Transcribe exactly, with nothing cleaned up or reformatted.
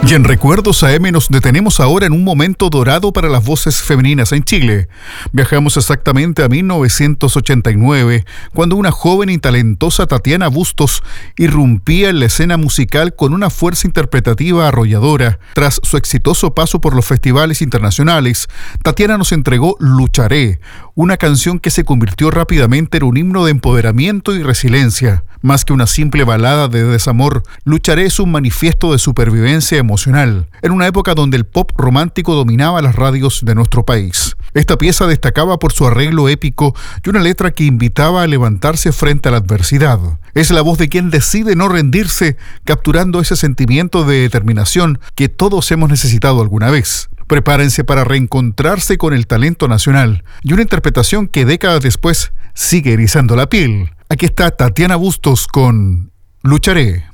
Y en Recuerdos A M nos detenemos ahora en un momento dorado para las voces femeninas en Chile. Viajamos exactamente a mil novecientos ochenta y nueve, cuando una joven y talentosa Tatiana Bustos irrumpía en la escena musical con una fuerza interpretativa arrolladora. Tras su exitoso paso por los festivales internacionales, Tatiana nos entregó Lucharé, una canción que se convirtió rápidamente en un himno de empoderamiento y resiliencia. Más que una simple balada de desamor, Lucharé es un manifiesto de supervivencia emocional, en una época donde el pop romántico dominaba las radios de nuestro país. Esta pieza destacaba por su arreglo épico y una letra que invitaba a levantarse frente a la adversidad. Es la voz de quien decide no rendirse, capturando ese sentimiento de determinación que todos hemos necesitado alguna vez. Prepárense para reencontrarse con el talento nacional y una interpretación que décadas después sigue erizando la piel. Aquí está Tatiana Bustos con Lucharé.